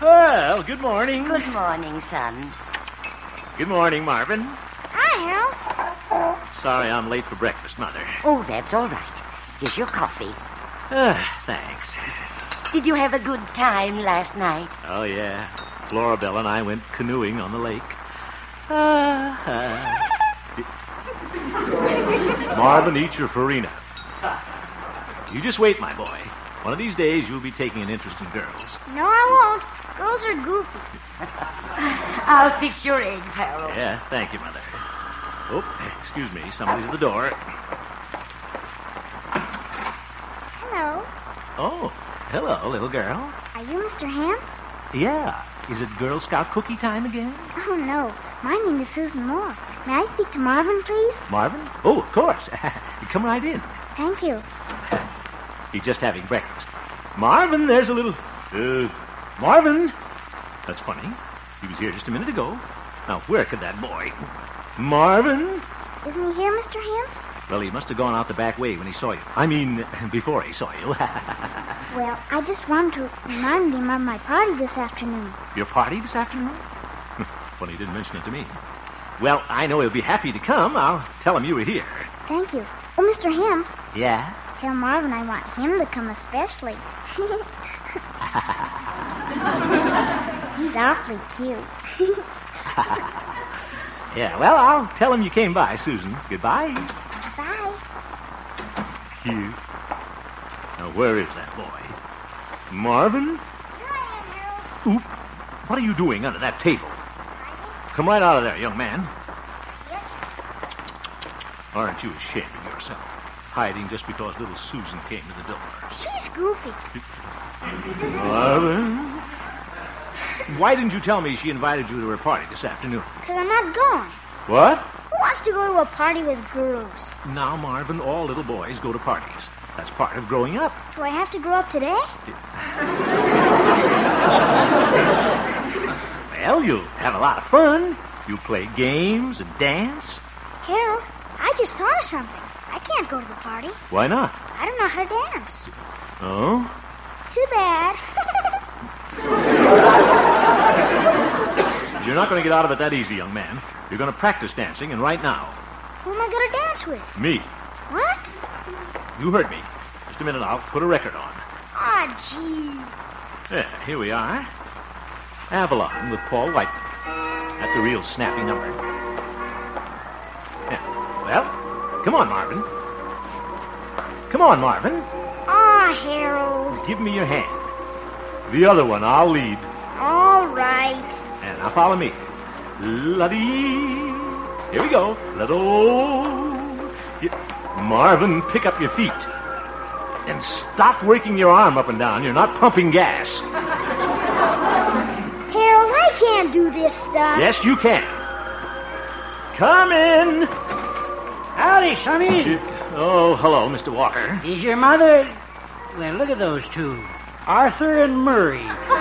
Well, good morning. Good morning, son. Good morning, Marvin. Hi, Harold. Sorry I'm late for breakfast, Mother. Oh, that's all right. Here's your coffee. Thanks. Did you have a good time last night? Oh, yeah. Florabelle and I went canoeing on the lake. Marvin, eat your farina. You just wait, my boy. One of these days, you'll be taking an interest in girls. No, I won't. Girls are goofy. I'll fix your eggs, Harold. Yeah, thank you, Mother. Oh, excuse me. Somebody's at the door. Hello. Oh, hello, little girl. Are you Mr. Ham? Yeah. Is it Girl Scout cookie time again? Oh, no. My name is Susan Moore. May I speak to Marvin, please? Marvin? Oh, of course. Come right in. Thank you. He's just having breakfast. Marvin, there's a little... Marvin? That's funny. He was here just a minute ago. Now, where could that boy... Marvin? Isn't he here, Mr. Ham? Well, he must have gone out the back way when he saw you. I mean, before he saw you. Well, I just wanted to remind him of my party this afternoon. Your party this afternoon? Funny he didn't mention it to me. Well, I know he'll be happy to come. I'll tell him you were here. Thank you. Oh, Mr. Ham. Yeah? Tell Marvin I want him to come especially. He's awfully cute. Yeah, well, I'll tell him you came by, Susan. Goodbye. Bye. Cute. Now, where is that boy? Marvin? Here I am, Harold. Oop. What are you doing under that table? Come right out of there, young man. Yes, Aren't you ashamed of yourself? Hiding just because little Susan came to the door. she's goofy. Marvin? Why didn't you tell me she invited you to her party this afternoon? Because I'm not going. What? Who wants to go to a party with girls? Now, Marvin, all little boys go to parties. That's part of growing up. Do I have to grow up today? Well, you'll have a lot of fun. You'll play games and dance. Harold, I just thought of something. I can't go to the party. Why not? I don't know how to dance. Oh? Too bad. You're not going to get out of it that easy, young man. You're going to practice dancing, and right now. Who am I going to dance with? Me. What? You heard me. Just a minute, I'll put a record on. Aw, gee. Yeah, here we are. Avalon with Paul Whiteman. That's a real snappy number. Yeah. Well, come on, Marvin. Come on, Marvin. Aw, Harold. Give me your hand. The other one, I'll lead. All right. And now follow me. La-dee. Here we go. La-do. Marvin, pick up your feet. And stop working your arm up and down. You're not pumping gas. Harold, I can't do this stuff. Yes, you can. Come in. Howdy, Sonny. Oh, hello, Mr. Walker. Is your mother... Well, look at those two. Arthur and Murray.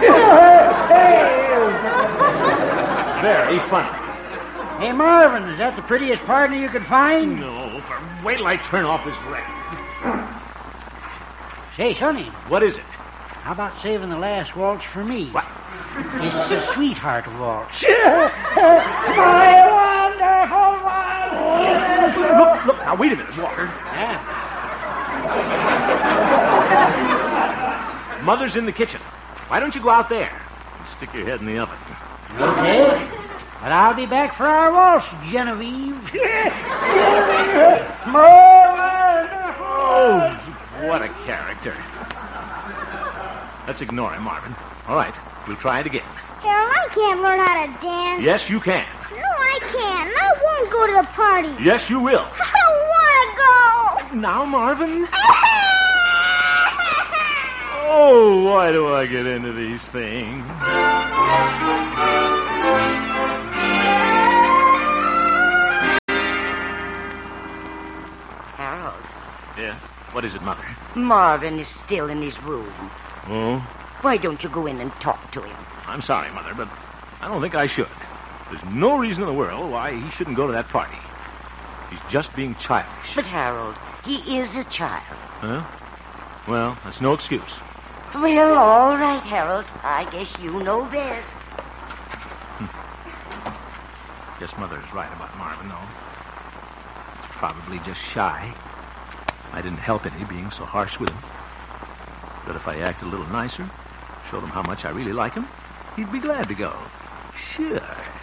Very funny. Hey, Marvin, is that the prettiest partner you could find? No, wait till I turn off this record. Say, Sonny, What is it? how about saving the last waltz for me? What? It's the sweetheart waltz. My wonderful one. Look, now, wait a minute, Walker. Yeah. Mother's in the kitchen. Why don't you go out there and stick your head in the oven? Okay. But I'll be back for our waltz, Genevieve. Oh, what a character. Let's ignore him, Marvin. All right, we'll try it again. Harold, I can't learn how to dance. Yes, you can. No, I can't. And I won't go to the party. Yes, you will. I want to go. Now, Marvin. Oh, why do I get into these things? Harold, Yeah? What is it, Mother? Marvin is still in his room. Oh? Why don't you go in and talk to him? I'm sorry, Mother, but I don't think I should. There's no reason in the world why he shouldn't go to that party. He's just being childish. But, Harold, he is a child. Huh? Well, that's no excuse. Well, all right, Harold. I guess you know best. Guess Mother's right about Marvin, though. Probably just shy. I didn't help any being so harsh with him. But if I acted a little nicer, showed him how much I really like him, he'd be glad to go. Sure.